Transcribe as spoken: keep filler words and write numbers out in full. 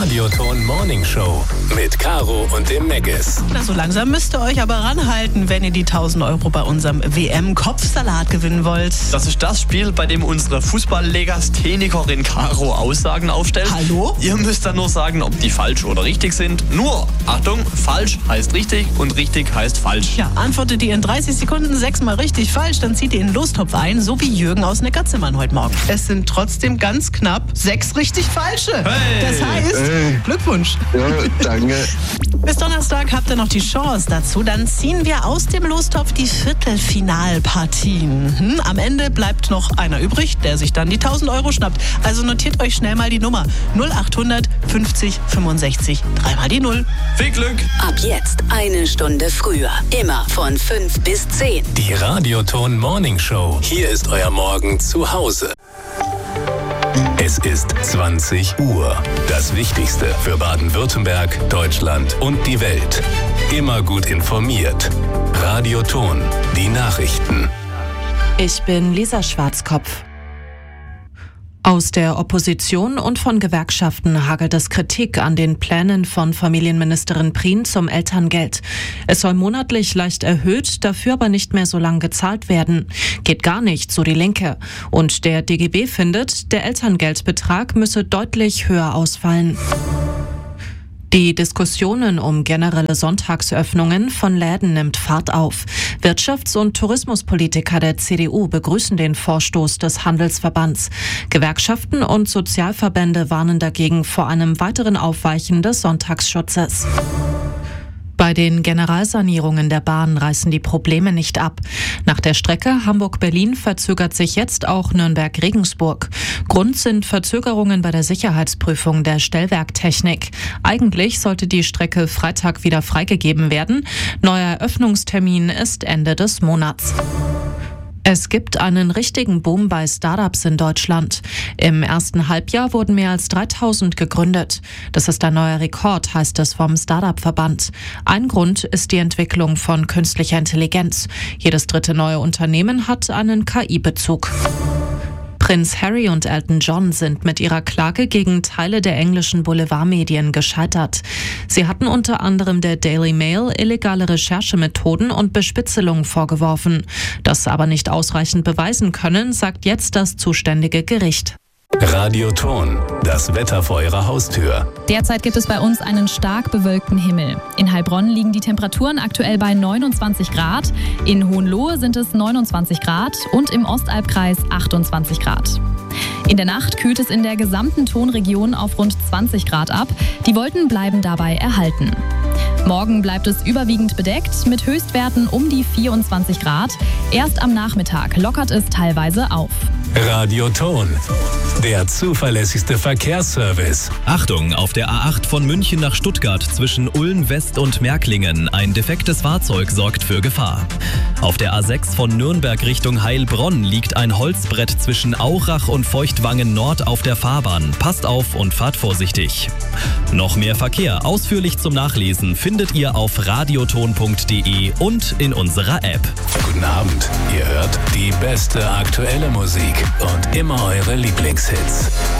Radioton Morning Show mit Caro und dem Meggis. Na, so langsam müsst ihr euch aber ranhalten, wenn ihr die tausend Euro bei unserem W M-Kopfsalat gewinnen wollt. Das ist das Spiel, bei dem unsere Fußball-Legasthenikerin Caro Aussagen aufstellt. Hallo? Ihr müsst dann nur sagen, ob die falsch oder richtig sind. Nur, Achtung, falsch heißt richtig und richtig heißt falsch. Ja, antwortet ihr in dreißig Sekunden sechsmal richtig falsch, dann zieht ihr in den Lostopf ein, so wie Jürgen aus Neckarzimmern heute Morgen. Es sind trotzdem ganz knapp sechs richtig falsche. Hey. Das heißt, Hey. Glückwunsch. Ja, danke. Bis Donnerstag habt ihr noch die Chance dazu. Dann ziehen wir aus dem Lostopf die Viertelfinalpartien. Hm, am Ende bleibt noch einer übrig, der sich dann die tausend Euro schnappt. Also notiert euch schnell mal die Nummer null acht fünfzig fünfundsechzig, dreimal die Null. Viel Glück! Ab jetzt eine Stunde früher. Immer von fünf bis zehn. Die Radioton Morning Show. Hier ist euer Morgen zu Hause. Es ist zwanzig Uhr. Das Wichtigste für Baden-Württemberg, Deutschland und die Welt. Immer gut informiert. Radioton, die Nachrichten. Ich bin Lisa Schwarzkopf. Aus der Opposition und von Gewerkschaften hagelt es Kritik an den Plänen von Familienministerin Prien zum Elterngeld. Es soll monatlich leicht erhöht, dafür aber nicht mehr so lang gezahlt werden. Geht gar nicht, so die Linke. Und der D G B findet, der Elterngeldbetrag müsse deutlich höher ausfallen. Die Diskussionen um generelle Sonntagsöffnungen von Läden nimmt Fahrt auf. Wirtschafts- und Tourismuspolitiker der C D U begrüßen den Vorstoß des Handelsverbands. Gewerkschaften und Sozialverbände warnen dagegen vor einem weiteren Aufweichen des Sonntagsschutzes. Bei den Generalsanierungen der Bahn reißen die Probleme nicht ab. Nach der Strecke Hamburg-Berlin verzögert sich jetzt auch Nürnberg-Regensburg. Grund sind Verzögerungen bei der Sicherheitsprüfung der Stellwerktechnik. Eigentlich sollte die Strecke Freitag wieder freigegeben werden. Neuer Eröffnungstermin ist Ende des Monats. Es gibt einen richtigen Boom bei Startups in Deutschland. Im ersten Halbjahr wurden mehr als dreitausend gegründet. Das ist ein neuer Rekord, heißt es vom Startup-Verband. Ein Grund ist die Entwicklung von künstlicher Intelligenz. Jedes dritte neue Unternehmen hat einen K I-Bezug. Prinz Harry und Elton John sind mit ihrer Klage gegen Teile der englischen Boulevardmedien gescheitert. Sie hatten unter anderem der Daily Mail illegale Recherchemethoden und Bespitzelung vorgeworfen. Das aber nicht ausreichend beweisen können, sagt jetzt das zuständige Gericht. Radioton, das Wetter vor eurer Haustür. Derzeit gibt es bei uns einen stark bewölkten Himmel. In Heilbronn liegen die Temperaturen aktuell bei neunundzwanzig Grad, in Hohenlohe sind es neunundzwanzig Grad und im Ostalbkreis achtundzwanzig Grad. In der Nacht kühlt es in der gesamten Tonregion auf rund zwanzig Grad ab. Die Wolken bleiben dabei erhalten. Morgen bleibt es überwiegend bedeckt mit Höchstwerten um die vierundzwanzig Grad. Erst am Nachmittag lockert es teilweise auf. Radioton, der zuverlässigste Verkehrsservice. Achtung, auf der A acht von München nach Stuttgart zwischen Ulm West und Märklingen. Ein defektes Fahrzeug sorgt für Gefahr. Auf der A sechs von Nürnberg Richtung Heilbronn liegt ein Holzbrett zwischen Aurach und Feuchtwangen Nord auf der Fahrbahn. Passt auf und fahrt vorsichtig. Noch mehr Verkehr ausführlich zum Nachlesen findet ihr auf radioton punkt de und in unserer App. Guten Abend, ihr hört die beste aktuelle Musik und immer eure Lieblingshits.